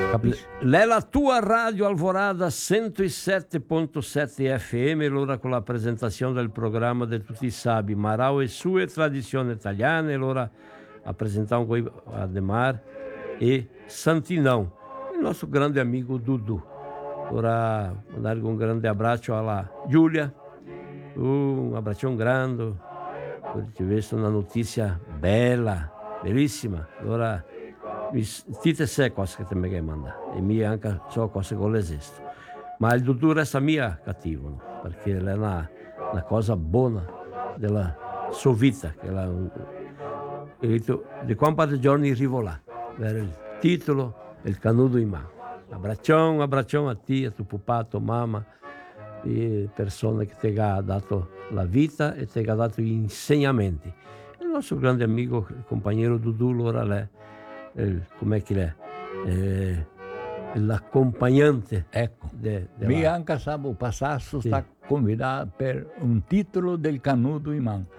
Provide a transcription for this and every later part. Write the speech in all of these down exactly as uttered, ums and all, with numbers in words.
Capisci? Nella tua radio Alvorada cento e sette virgola sette F M, allora con la presentazione del programma di tutti sabi, Marau e sue tradizioni italiane, allora a presentare qui Ademar e Santinão, il nostro grande amico Dudu. Ora mandare un grande abbraccio alla Giulia, un abbraccio grande, perché ho visto una notizia bella, bellissima. Allora Tite sé cose che te me che manda e mie anche so cose che esistono, ma il Dudu resta mia cattivo, no? Perché è una, una cosa buona della sua vita, che la, di quanti giorni arrivo là, era il titolo e il canudo in mano. Abbraccione, un abbraccione a te, a tuo papà, a tua mamma, e persone che ti hanno dato la vita e ti hanno dato gli insegnamenti. Il nostro grande amico, il compagno Dudu, ora lei com'è che è? Eh, l'accompagnante. Ecco, de, de mi la... anche Sabo Passasso sì. sta convidato per un titolo del canudo in mano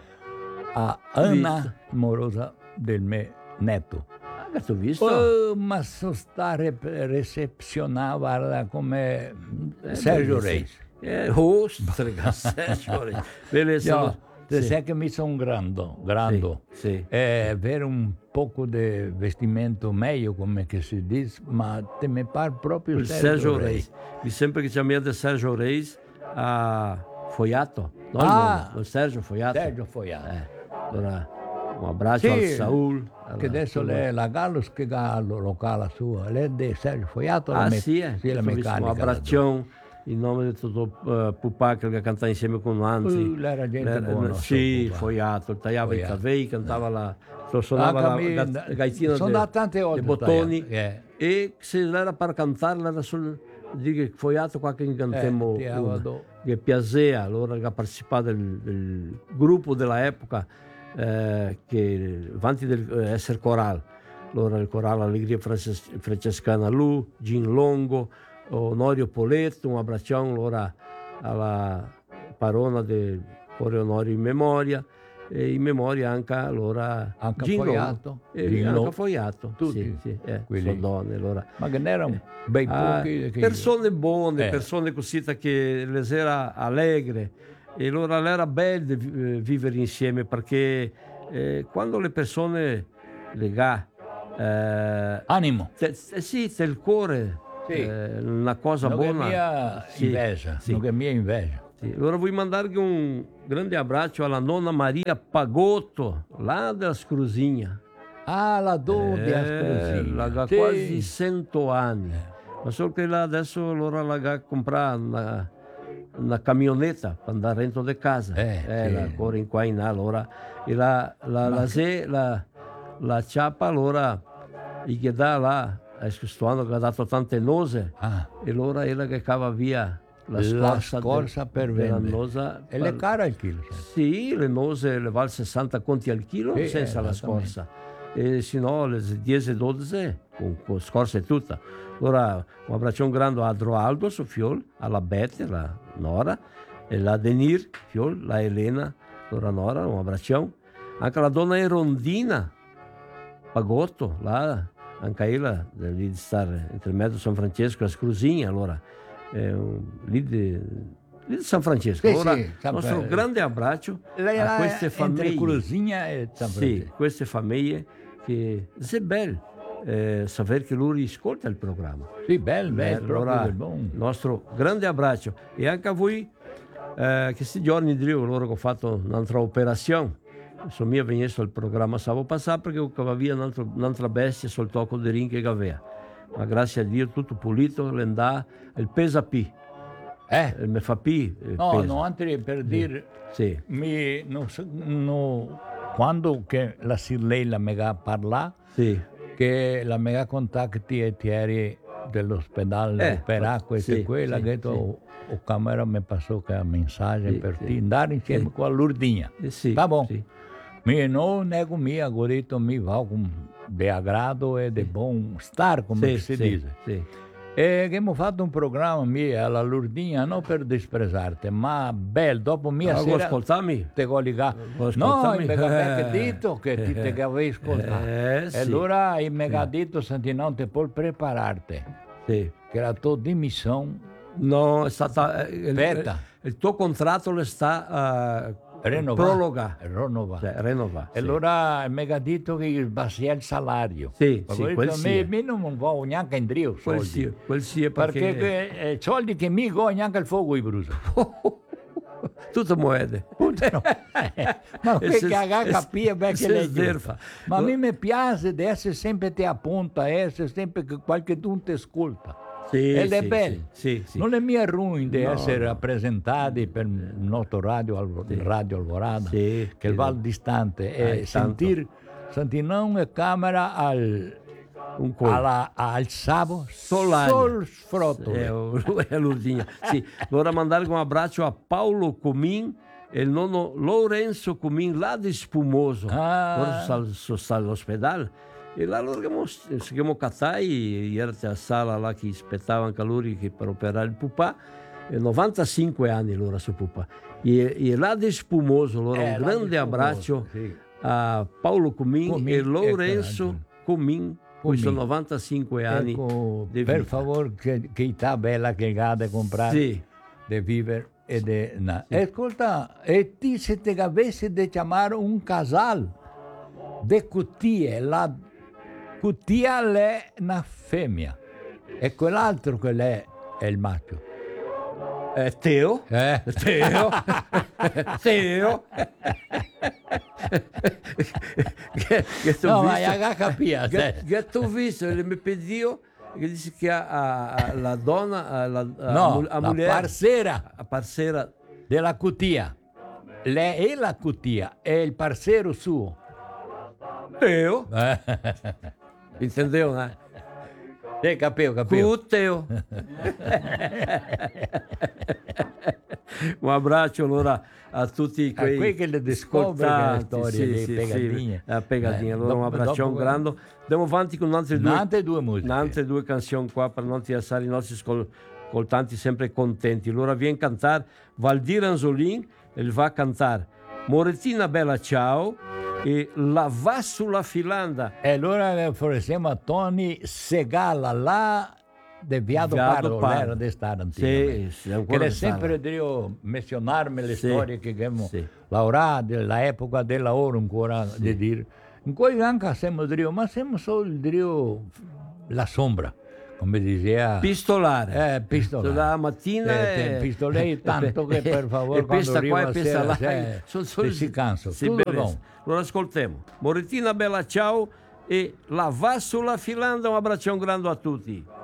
a Anna, visto? morosa del mio neto. Ah, tu visto? Oh, ma so stare recepzionava come eh, Sergio Reis. Eh, ostra, Sergio Reis. Bellezza. Io, sì. Che mi sono grando, grando. Sì, sì. Eh, avere un poco di vestimento meglio, come che si dice, ma te mi pare proprio il Sergio, Sergio Reis. Reis. Mi sembra che chiamiate Sergio Reis a Foiato, no? Ah, il Sergio Foiato. Sergio Foiato. Eh, allora, un abbraccio sì, al Saul. Che adesso lei è la Gallus che ha lo locale sua, lei è di Sergio Foiato. Ah, la me- sì, eh? sì, la meccanica. Un abbraccione in nome di tutto uh, Pupà che cantava insieme con Anzi. Uh, lei era gente L'era, buona. Sì, Foiato, tagliava Foiato. i cavei, cantava la... suonava la, Anche a me, la gaitina sono de, da tante volte dei bottoni eh. e se l'era per cantare era solo dire Foiato qualche incantemmo Eh, una, che piaceva, allora che ha partecipato del, del gruppo dell'epoca eh, che avanti del eh, essere corale, allora il corale Allegria Frances- Francescana Lu, Gin Longo, Onorio Poletto, un abbraccione allora alla parona del cuore Onorio in memoria e in memoria anche allora anche Gin Foiato, e Gin anche Longo. Foiato, Tutti, sì, sì, eh, quelli. sono donne allora. Ma che ne erano bei Ah, pochi. Che persone buone, eh. persone così che les era allegre e allora era bello eh, vivere insieme perché eh, quando le persone legà eh, animo. te, eh, sì, c'è il cuore. Sì. Eh, una cosa non buona. Che mia Sì, inveja, sì. non che mia inveja. Sì. Allora vuoi mandare un grande abbraccio alla nonna Maria Pagotto, là della Scrusigna. Ah, la donna Eh, Scrusigna. la ha Sì. quasi cento anni. Ma solo che là adesso allora la ha comprato una, una camionetta per andare dentro di casa. Eh, eh sì. la ancora in qua in là, allora. E la, la, la, se, la, la ciappa allora gli dà là. Questo anno che ha dato tante nose Ah. e allora era che cava via la La scorsa, scorsa de, per della vendere. nosa. E le cara il chilo? Sì, le nose le val sessanta conti al chilo Sì, senza la scorsa. E se no le dieci dodici con, con scorsa e tutta. Allora un abbraccione grande a Adroaldo, su fiol, alla Bette, la Nora, e la Denir, fiol, la Elena, Nora Nora, un abbraccione. Anche la donna Erondina Pagotto, là. Anche ella lì di stare entre mezzo San Francesco e la Scrusigna, allora eh, lì, di, lì di San Francesco. Sì, allora, sì, il nostro grande abbraccio lei a queste entre famiglie. Scrusigna e San Francesco. Sì, queste famiglie che è bello eh, sapere che lui ascolta il programma. Sì, bello, bello, allora, proprio buono. Il nostro grande abbraccio e anche a voi eh, questi giorni dico loro che ho fatto un'altra operazione. Sono mia venuto al programma stavo passando perché ho cavato via un'altra, un'altra bestia sul tocco di ring che aveva. Ma grazie a Dio tutto pulito, l'endà, il pesa P. Eh? Il me fa P. eh, No, pesa. no, anche per dire, Sì. mi, no, no, quando che la Sirleila mi ha parlato, Sì. che la mega contatti e Thierry dell'ospedale Eh, per acqua e sì, quella sì, che sì. o, o camera mi passò che ha messaggio Sì, per sì. ti andare insieme Sì. con la Lourdinha. Eh, sì, Tá bom. sì. Mi non nego mi agorito mi va con de agrado e de bom estar, come Sì, si sì, dice. sì. E abbiamo fatto un programma mia alla Lourdinha, non per disprezzarti, ma bello, dopo mia Ah, sera ascoltami? te collega. Vuoi No, ascoltarmi? il mega eh. detto che ti te avevi ascoltato. Eh, e sì. allora il mega detto, senti, non ti puoi prepararti, Sì. che la tua dimissione No, è stata... eh, Il, Aspetta. il tuo contratto le sta uh, Renova. prologa. Rinnovata. Cioè, renova. E allora mi ha detto che sbassia il salario. Sì, Ma sì, quello quel a sì. me, me non voglio neanche in Dio soldi. Quel sì, quel sì è perché... Perché eh, soldi che mi go neanche il fuoco i brucio. Tutto muove. No. Ma E se- che a e- capire perché se lei sderfa. giusta. Ma a me mi piace di essere sempre te appunta, essere sempre che qualcuno ti ascolta. Sì, Ed è sì, bello. Sì, sì, sì. Non è mia ruin di No, essere no. rappresentati per il nostro radio, Alvo- radio Alvorada, Sì, che sì. va distante Eh, e sentire, sentire non è camera al, Un colpo. alla, al sabo Solare. sol sfrotto. Eh, oh, è Lourdinha. Sì, vorrei mandare un abbraccio a Paolo Comin e il nonno Lorenzo Comin, là di Spumoso. Ah. Ora sta, so- sta all'ospedale. E là loro che si chiamò Cattai, ieri c'è la sala là che aspettava anche loro che per operare il pupà, e novantacinque anni loro su pupà. E, e là di Spumoso, allora Eh, un là di grande Spumoso, abbraccio sì. a Paolo Comin, Comin, e Lorenzo ecco, Comin, questo Comin. novantacinque anni. Ecco, di per vita. favore, che, che età bella che ha da comprare, Sì. di vivere e di... na. E ascolta, e ti se te avessi di chiamare un casal di cutie, la cutia è una femmina e quell'altro che lei è il maschio. Eh, Teo? Eh? Teo? Teo? che, che tu No, visto, ma io capisco. che, che tu visto, ele mi pediu che disse che a, a, a, la donna, a, la, a, No, a la mulher, parcera a parceira, della cutia. Lei è la cutia, è il parcero suo. Teo, Eh? entendeu, né? Sì, capivo, capivo. Cu Teo. Un abbraccio allora a tutti A quei quei che le descoprono le ascoltanti, storie, le pegadine. Sì, la pegadina. Eh, Allora un dopo- abbraccio dopo- grande. Andiamo avanti con altre due, Nante due musiche. altre due canzoni qua per non lasciare i nostri ascol- ascoltanti sempre contenti. Allora viene a cantare Valdir Anzolin, e va a cantare Morettina Bella Ciao e La Va sulla Filanda. E allora forestiamo a Tony Segala là del Viado Viado Pardo, Pardo. l'era di stare Sì, anticamente. sì, ancora Che è di stare. sempre devo menzionarmi le Sì, storie che abbiamo sì. lavorato, dell'epoca della ora ancora di dire. In cui anche siamo drio, ma siamo solo il drio la sombra, come diceva. Pistolare. Eh, pistolare. La mattina Eh, te- pistolei tanto che per favore e quando pesta qua arriva e pesta sera, là, cioè, sono solo- ti si cansa. Sì, Tutto bellezza. bom. Allora ascoltiamo Morettina Bella Ciao e La Va sulla Filanda. Un abbraccio grande a tutti.